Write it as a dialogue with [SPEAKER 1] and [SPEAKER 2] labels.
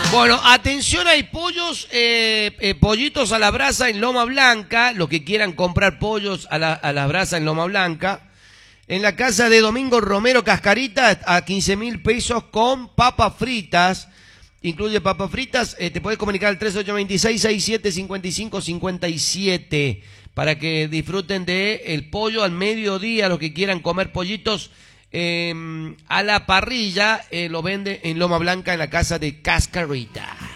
[SPEAKER 1] Bueno, atención, hay pollitos a la brasa en Loma Blanca, los que quieran comprar pollos a la brasa en Loma Blanca. En la casa de Domingo Romero Cascarita a 15.000 pesos con papas fritas. Incluye papas fritas. Te puedes comunicar al 3826-6755-57 para que disfruten de el pollo al mediodía. Los que quieran comer pollitos a la parrilla lo venden en Loma Blanca en la casa de Cascarita.